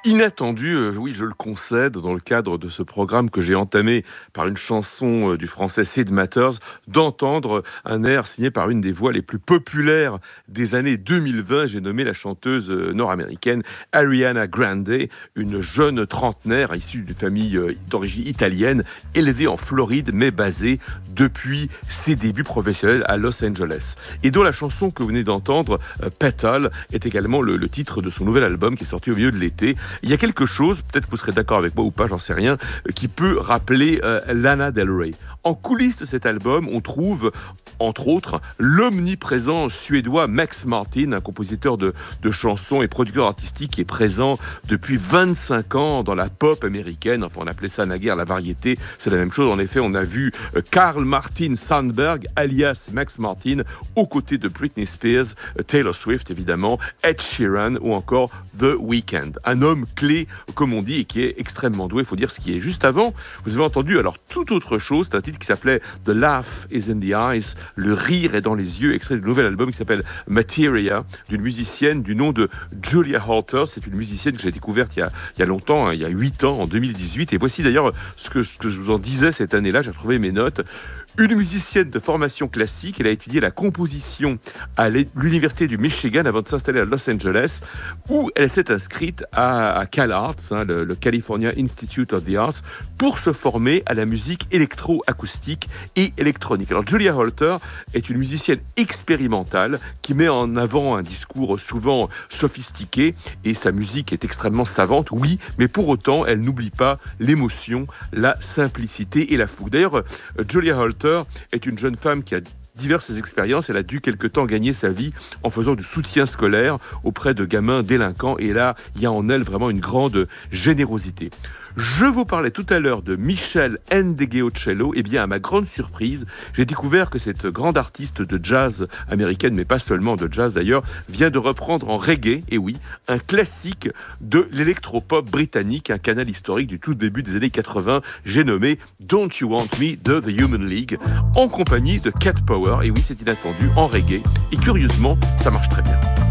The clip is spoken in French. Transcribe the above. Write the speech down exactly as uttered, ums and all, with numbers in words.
Inattendu, euh, oui, je le concède, dans le cadre de ce programme que j'ai entamé par une chanson euh, du français Sid Matters, d'entendre un air signé par une des voix les plus populaires des années deux mille vingt. J'ai nommé la chanteuse euh, nord-américaine Ariana Grande, une jeune trentenaire issue d'une famille euh, d'origine italienne, élevée en Floride, mais basée depuis ses débuts professionnels à Los Angeles. Et dont la chanson que vous venez d'entendre, euh, Petal, est également le, le titre de son nouvel album qui est sorti au milieu de l'été. Il y a quelque chose, peut-être que vous serez d'accord avec moi ou pas, j'en sais rien, qui peut rappeler euh, Lana Del Rey. En coulisses de cet album, on trouve, entre autres, l'omniprésent suédois Max Martin, un compositeur de, de chansons et producteur artistique qui est présent depuis vingt-cinq ans dans la pop américaine. Enfin, on appelait ça naguère la variété. C'est la même chose. En effet, on a vu euh, Carl Martin Sandberg, alias Max Martin, aux côtés de Britney Spears, euh, Taylor Swift, évidemment, Ed Sheeran ou encore The Weeknd. Un homme clé, comme on dit, et qui est extrêmement doué. Il faut dire ce qui est. Juste avant, vous avez entendu alors toute autre chose. C'est un titre qui s'appelait The Laugh is in the Eyes, le rire est dans les yeux, extrait du nouvel album qui s'appelle Materia, d'une musicienne du nom de Julia Holter. C'est une musicienne que j'ai découverte il y a, il y a longtemps, hein, il y a huit ans, en deux mille dix-huit. Et voici d'ailleurs ce que, ce que je vous en disais cette année-là. J'ai retrouvé mes notes. Une musicienne de formation classique, elle a étudié la composition à l'université du Michigan avant de s'installer à Los Angeles, où elle s'est inscrite à, à CalArts, hein, le, le California Institute of the Arts, pour se former à la musique électro-acoustique et électronique. Alors Julia Holter est une musicienne expérimentale qui met en avant un discours souvent sophistiqué, et sa musique est extrêmement savante, oui, mais pour autant, elle n'oublie pas l'émotion, la simplicité et la fougue. D'ailleurs, Julia Holter est une jeune femme qui a diverses expériences. Elle a dû quelque temps gagner sa vie en faisant du soutien scolaire auprès de gamins délinquants. Et là, il y a en elle vraiment une grande générosité. Je vous parlais tout à l'heure de Michelle Ndegeocello. Eh bien, à ma grande surprise, j'ai découvert que cette grande artiste de jazz américaine, mais pas seulement de jazz d'ailleurs, vient de reprendre en reggae, et oui, un classique de l'électropop britannique, un canal historique du tout début des années quatre-vingts. J'ai nommé Don't You Want Me de The Human League, en compagnie de Cat Power. Et oui, c'est inattendu, en reggae. Et curieusement, ça marche très bien.